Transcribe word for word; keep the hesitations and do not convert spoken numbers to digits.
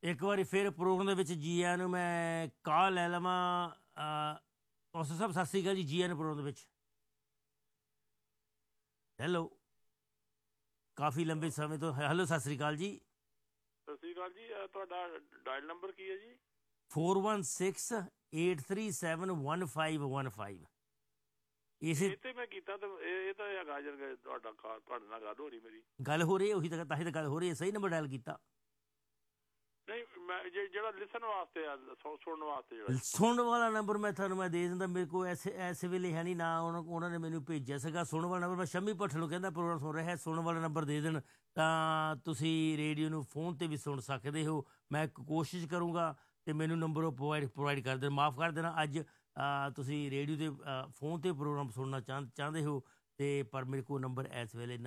ਇੱਕ ਵਾਰੀ ਫਿਰ ਪ੍ਰੋਗਰਾਮ ਦੇ ਵਿੱਚ ਜੀ ਆਇਆਂ ਨੂੰ ਮੈਂ ਕਾਲ ਲੈ ਲਵਾਂ। ਕੌਂਸਲ ਸਾਹਿਬ ਸਤਿ ਸ਼੍ਰੀ ਅਕਾਲ ਜੀ, ਜੀ ਆਇਆਂ ਨੂੰ ਪ੍ਰੋਗਰਾਮ ਦੇ ਵਿੱਚ। ਹੈਲੋ, ਕਾਫੀ ਲੰਬੇ ਸਮੇਂ ਤੋਂ। ਹੈਲੋ, ਸਤਿ ਸ਼੍ਰੀ ਅਕਾਲ ਜੀ। ਸਤਿ ਸ਼੍ਰੀ ਅਕਾਲ ਜੀ। ਤੁਹਾਡਾ ਡਾਇਲ ਨੰਬਰ ਕੀ ਹੈ ਜੀ? Four one six eight three seven one five one five. ਇਸੇ ਇਹ ਤੇ ਮੈਂ ਕੀਤਾ ਤੇ ਇਹ ਤਾਂ ਹੈਗਾ ਜਰ ਤੁਹਾਡਾ ਤੁਹਾਡੇ ਨਾਲ ਗੱਲ ਹੋ ਰਹੀ ਮੇਰੀ। ਗੱਲ ਹੋ ਰਹੀ ਉਹੀ ਤਾਂ ਤਾਂ ਹੀ ਤਾਂ ਗੱਲ ਹੋ ਰਹੀ ਹੈ। ਸਹੀ ਨੰਬਰ ਡਾਇਲ ਕੀਤਾ। ਨਹੀਂ, ਮੈਂ ਜਿਹੜਾ ਲਿਸਨ ਵਾਸਤੇ ਆ, ਸੁਣਨ ਵਾਸਤੇ ਜਿਹੜਾ ਸੁਣਨ ਵਾਲਾ ਨੰਬਰ ਮੈਂ ਤੁਹਾਨੂੰ ਮੈਂ ਦੇ ਦਿੰਦਾ। ਮੇਰੇ ਕੋਲ ਐਸੇ ਐਸੇ ਵੇਲੇ ਹੈ ਨਹੀਂ ਨਾ। ਉਹਨਾਂ ਉਹਨਾਂ ਨੇ ਮੈਨੂੰ ਭੇਜਿਆ ਸੀਗਾ ਸੁਣਨ ਵਾਲਾ ਨੰਬਰ। ਮੈਂ ਸ਼ੰਮੀ ਭੱਠਲ ਨੂੰ ਕਹਿੰਦਾ ਪ੍ਰੋਗਰਾਮ ਸੁਣ ਰਿਹਾ, ਸੁਣਨ ਵਾਲਾ ਨੰਬਰ ਦੇ ਦੇਣ ਤਾਂ ਤੁਸੀਂ ਰੇਡੀਓ ਨੂੰ ਫੋਨ 'ਤੇ ਵੀ ਸੁਣ ਸਕਦੇ ਹੋ। ਮੈਂ ਕੋਸ਼ਿਸ਼ ਕਰੂੰਗਾ ਅਤੇ ਮੈਨੂੰ ਨੰਬਰ ਉਹ ਪ੍ਰੋਵਾਈਡ ਪ੍ਰੋਵਾਈਡ ਕਰ ਦੇਣਾ। ਮਾਫ਼ ਕਰ ਦੇਣਾ, ਅੱਜ ਤੁਸੀਂ ਰੇਡੀਓ 'ਤੇ ਫੋਨ 'ਤੇ ਪ੍ਰੋਗਰਾਮ ਸੁਣਨਾ ਚਾਹ ਚਾਹੁੰਦੇ ਹੋ ਅਤੇ ਪਰ ਮੇਰੇ ਕੋਲ ਨੰਬਰ ਇਸ ਵੇਲੇ